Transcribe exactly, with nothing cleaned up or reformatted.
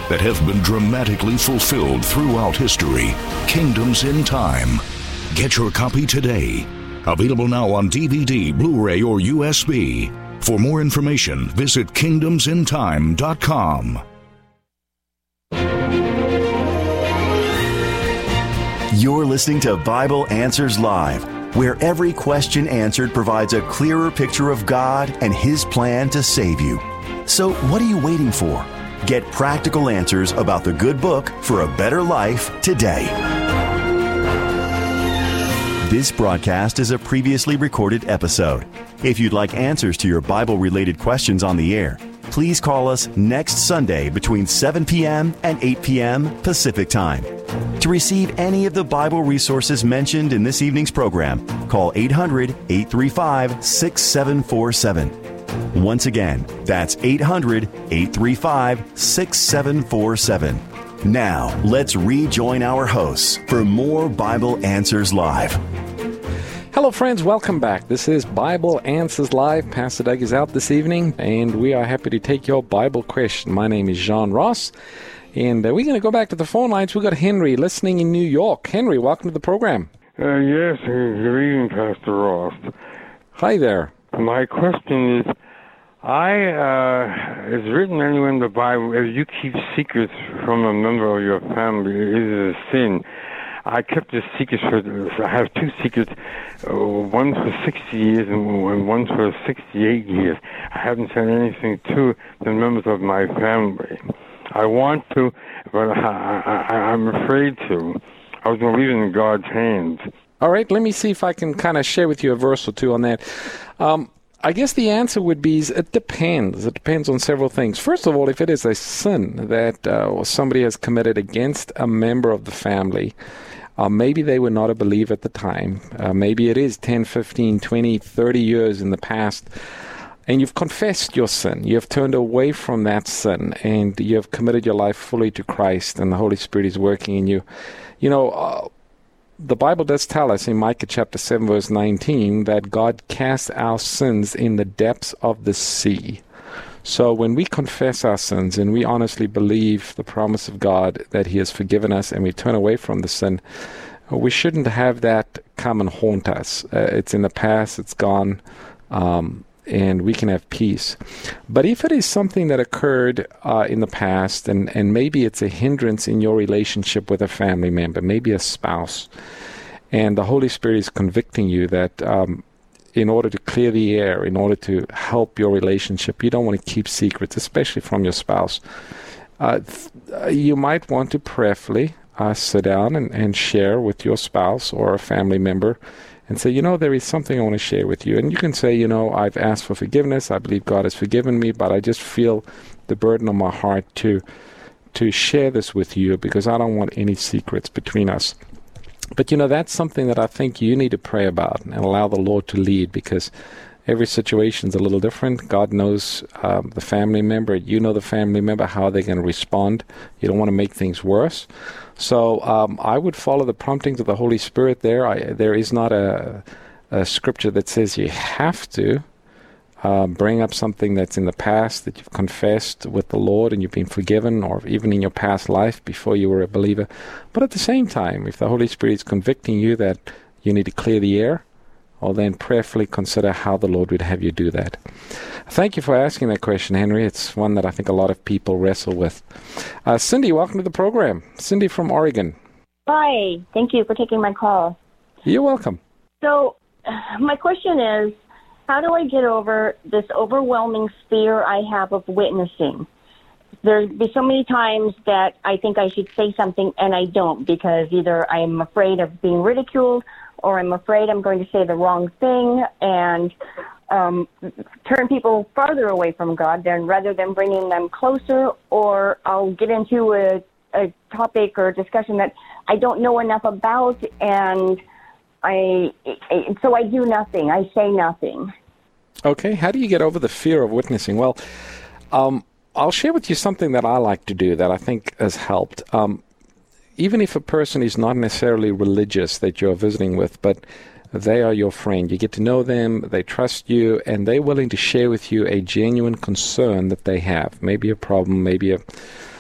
that have been dramatically fulfilled throughout history. Kingdoms in Time. Get your copy today. Available now on D V D, Blu-ray, or U S B. For more information, visit kingdoms in time dot com. You're listening to Bible Answers Live, where every question answered provides a clearer picture of God and His plan to save you. So what are you waiting for? Get practical answers about the good book for a better life today. This broadcast is a previously recorded episode. If you'd like answers to your Bible-related questions on the air, please call us next Sunday between seven p.m. and eight p.m. Pacific Time. To receive any of the Bible resources mentioned in this evening's program, call eight hundred, eight three five, six seven four seven. Once again, that's eight hundred, eight three five, six seven four seven. Now, let's rejoin our hosts for more Bible Answers Live. Hello, friends. Welcome back. This is Bible Answers Live. Pastor Doug is out this evening, and we are happy to take your Bible question. My name is John Ross, and uh, we're going to go back to the phone lines. We've got Henry listening in New York. Henry, welcome to the program. Uh, yes, good evening, Pastor Ross. Hi there. My question is, I, uh, it's written anywhere in the Bible, if you keep secrets from a member of your family, it is a sin. I kept the secrets for, I have two secrets, uh, one for sixty years and one for sixty-eight years. I haven't said anything to the members of my family. I want to, but I, I, I'm afraid to. I was going to leave it in God's hands. All right, let me see if I can kind of share with you a verse or two on that. Um, I guess the answer would be it depends. It depends on several things. First of all, if it is a sin that uh, somebody has committed against a member of the family, uh, maybe they were not a believer at the time. Uh, maybe it is ten, fifteen, twenty, thirty years in the past, and you've confessed your sin. You have turned away from that sin, and you have committed your life fully to Christ, and the Holy Spirit is working in you. You know, uh, the Bible does tell us in Micah chapter seven, verse nineteen, that God casts our sins in the depths of the sea. So when we confess our sins and we honestly believe the promise of God that He has forgiven us and we turn away from the sin, we shouldn't have that come and haunt us. Uh, it's in the past, it's gone, um, and we can have peace. But if it is something that occurred uh, in the past, and, and maybe it's a hindrance in your relationship with a family member, maybe a spouse, and the Holy Spirit is convicting you that um, in order to clear the air, in order to help your relationship, you don't want to keep secrets, especially from your spouse. Uh, th- you might want to prayerfully uh, sit down and, and share with your spouse or a family member and say, you know, there is something I want to share with you. And you can say, you know, I've asked for forgiveness. I believe God has forgiven me, but I just feel the burden on my heart to to share this with you because I don't want any secrets between us. But, you know, that's something that I think you need to pray about and allow the Lord to lead, because every situation is a little different. God knows um, the family member. You know the family member, how they're going to respond. You don't want to make things worse. So um, I would follow the promptings of the Holy Spirit there. I, there is not a, a scripture that says you have to uh, bring up something that's in the past that you've confessed with the Lord and you've been forgiven, or even in your past life before you were a believer. But at the same time, if the Holy Spirit is convicting you that you need to clear the air, well, then prayerfully consider how the Lord would have you do that. Thank you for asking that question, Henry. It's one that I think a lot of people wrestle with. Uh, Cindy, welcome to the program. Cindy from Oregon. Hi. Thank you for taking my call. You're welcome. So uh, my question is, how do I get over this overwhelming fear I have of witnessing? There's been so many times that I think I should say something and I don't, because either I'm afraid of being ridiculed or I'm afraid I'm going to say the wrong thing and um, turn people farther away from God then rather than bringing them closer, or I'll get into a, a topic or a discussion that I don't know enough about, and I, I so I do nothing. I say nothing. Okay. How do you get over the fear of witnessing? Well, um, I'll share with you something that I like to do that I think has helped. Um, even if a person is not necessarily religious that you're visiting with, but they are your friend, you get to know them, they trust you, and they're willing to share with you a genuine concern that they have, maybe a problem, maybe a